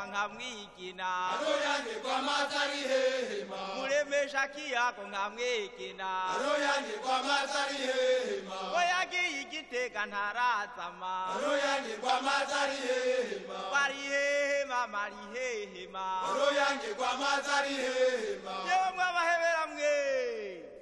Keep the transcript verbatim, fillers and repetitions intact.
kiyaga nkamwigina aroyange kwa mazari hema muremesha kiyaga nkamwigina aroyange kwa mazari hema oyagiye igitega ntarazama aroyange kwa mazari hema bari hema mari hema aroyange kwa mazari hema yewe mwabahebe